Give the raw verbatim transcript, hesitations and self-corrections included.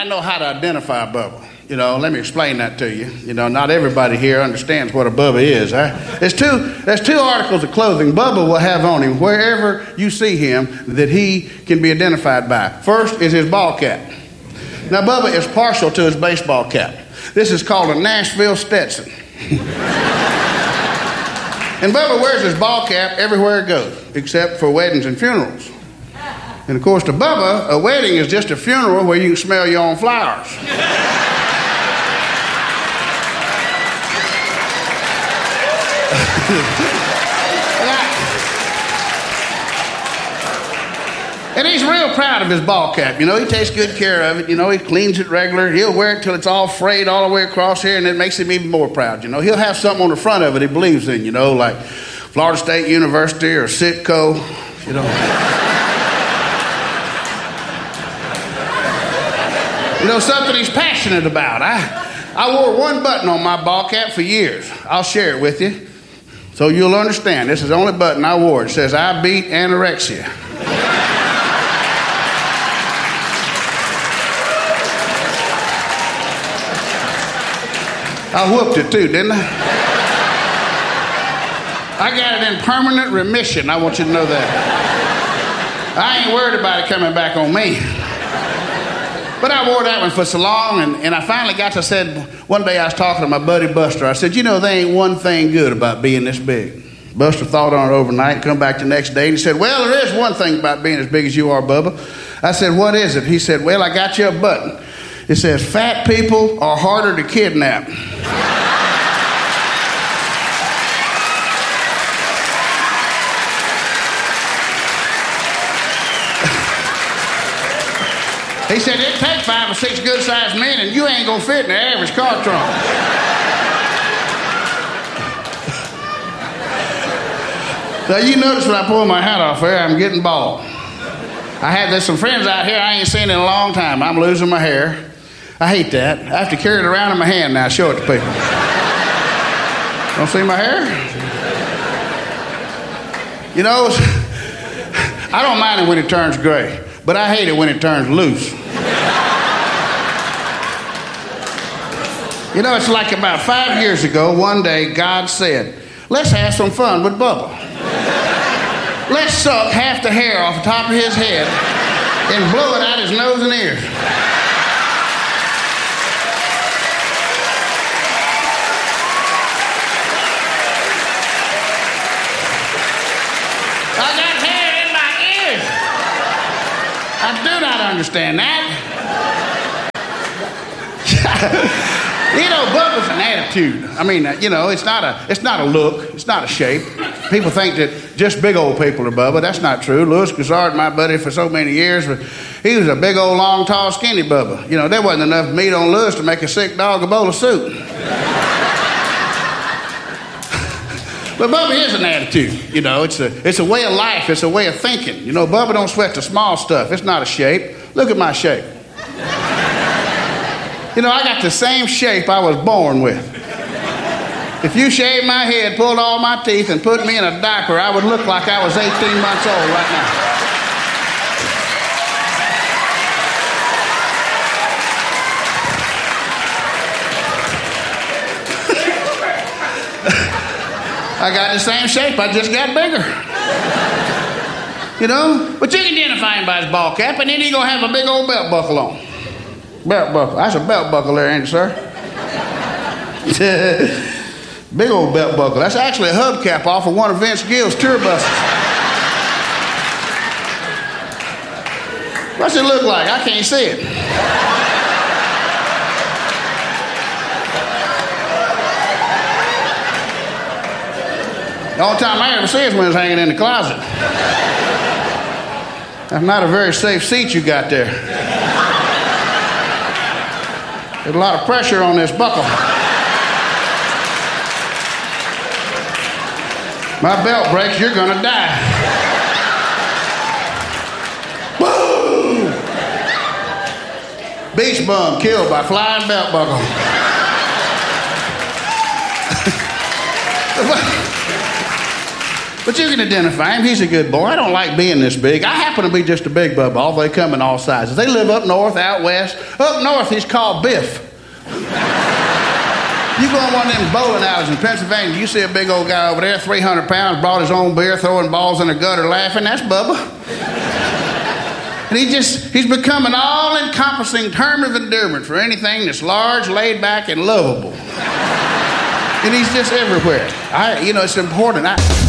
to know how to identify a Bubba. You know, let me explain that to you. You know, not everybody here understands what a Bubba is. Huh? There's two, there's two articles of clothing Bubba will have on him wherever you see him that he can be identified by. First is his ball cap. Now, Bubba is partial to his baseball cap. This is called a Nashville Stetson. And Bubba wears his ball cap everywhere he goes, except for weddings and funerals. And of course, to Bubba, a wedding is just a funeral where you can smell your own flowers. And he's real proud of his ball cap. You know, he takes good care of it. You know, he cleans it regular. He'll wear it till it's all frayed all the way across here, and it makes him even more proud. You know, he'll have something on the front of it he believes in, you know, like Florida State University or Citco, you know. You know, something he's passionate about. I, I wore one button on my ball cap for years. I'll share it with you so you'll understand. This is the only button I wore. It says, "I beat anorexia." I whooped it too, didn't I? I got it in permanent remission. I want you to know that. I ain't worried about it coming back on me. But I wore that one for so long, and, and I finally got to, I said, one day I was talking to my buddy Buster. I said, you know, there ain't one thing good about being this big. Buster thought on it overnight, come back the next day, and he said, well, there is one thing about being as big as you are, Bubba. I said, what is it? He said, well, I got you a button. It says, fat people are harder to kidnap. He said, it takes five or six good-sized men, and you ain't gonna fit in the average car trunk. Now, you notice when I pull my hat off here, I'm getting bald. I had there's some friends out here I ain't seen in a long time. I'm losing my hair. I hate that. I have to carry it around in my hand now, show it to people. Don't see my hair? You know, I don't mind it when it turns gray, but I hate it when it turns loose. You know, it's like about five years ago, one day, God said, let's have some fun with Bubba. Let's suck half the hair off the top of his head and blow it out his nose and ears. I got hair in my ears. I do not understand that. You know, Bubba's an attitude. I mean, you know, it's not a, it's not a look. It's not a shape. People think that just big old people are Bubba. That's not true. Louis Gazard, my buddy for so many years, but he was a big old, long, tall, skinny Bubba. You know, there wasn't enough meat on Louis to make a sick dog a bowl of soup. But Bubba is an attitude. You know, it's a, it's a way of life. It's a way of thinking. You know, Bubba don't sweat the small stuff. It's not a shape. Look at my shape. You know, I got the same shape I was born with. If you shaved my head, pulled all my teeth, and put me in a diaper, I would look like I was eighteen months old right now. I got the same shape, I just got bigger. You know? But you can identify him by his ball cap, and then he's going to have a big old belt buckle on. Belt buckle. That's a belt buckle there, ain't it, sir? Big old belt buckle. That's actually a hubcap off of one of Vince Gill's tour buses. What's it look like? I can't see it. The only time I ever see is when it's hanging in the closet. That's not a very safe seat you got there. There's a lot of pressure on this buckle. My belt breaks, you're gonna die. Boom! Beach bum killed by flying belt buckle. But But you can identify him. He's a good boy. I don't like being this big. I happen to be just a big bubba. All they come in all sizes. They live up north, out west. Up north, he's called Biff. You go on one of them bowling alleys in Pennsylvania, you see a big old guy over there, three hundred pounds, brought his own beer, throwing balls in the gutter, laughing. That's Bubba. And he just, he's become an all-encompassing term of endearment for anything that's large, laid back, and lovable. And he's just everywhere. I, you know, it's important. I,